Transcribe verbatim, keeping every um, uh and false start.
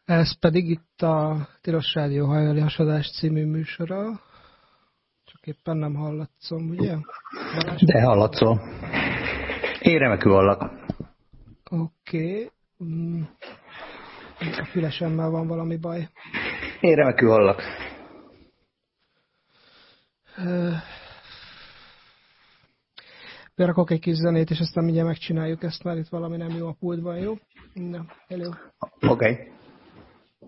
Ez pedig itt a Tilos Rádió hajnali hasadás című műsora. Csak éppen nem hallatszom, ugye? Balázs? De hallatszol. Én remekül hallak. Oké. Okay. Mm. A fülesemmel van valami baj. Én remekül hallak. Uh, Berakok egy kis zenét, és aztán mindjárt megcsináljuk ezt, mert itt valami nem jó a pultban, jó? Na, elő. Oké. Okay.